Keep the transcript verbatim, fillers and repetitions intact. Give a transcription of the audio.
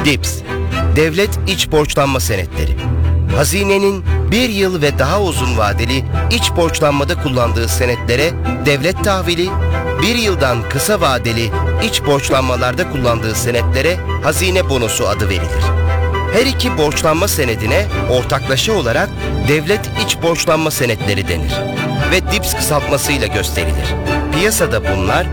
D İ P S, Devlet İç Borçlanma Senetleri. Hazinenin bir yıl ve daha uzun vadeli iç borçlanmada kullandığı senetlere devlet tahvili, bir yıldan kısa vadeli iç borçlanmalarda kullandığı senetlere hazine bonosu adı verilir. Her iki borçlanma senedine ortaklaşa olarak devlet iç borçlanma senetleri denir ve D İ P S kısaltmasıyla gösterilir. Piyasada bunlar